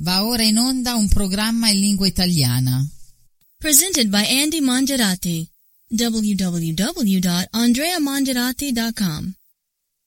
Va ora in onda un programma in lingua italiana. Presented by Andy Mongerati. www.andreamongerati.com